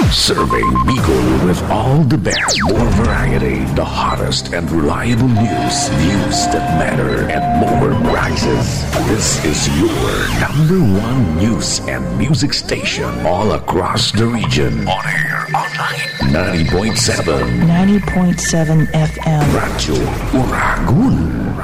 Serving Bicol with all the best, more variety, the hottest and reliable news. News that matter at lower prices. This is your #1 news and music station all across the region. On air, online. 90.7 FM. Radyo Uragun.